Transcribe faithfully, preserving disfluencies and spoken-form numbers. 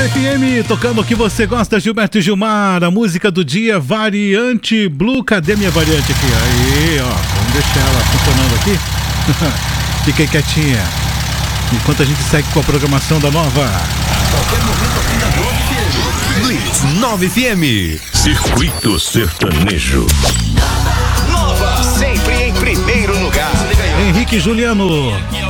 F M, tocando o que você gosta, Gilberto e Gilmar, a música do dia, Variante Blue. Cadê minha variante aqui? Aí, ó, vamos deixar ela funcionando aqui. Fiquei quietinha, enquanto a gente segue com a programação da Nova. Qualquer momento aqui da Nova F M. Blitz Nova F M. Circuito Sertanejo. Nova, sempre em primeiro lugar. Henrique e Juliano,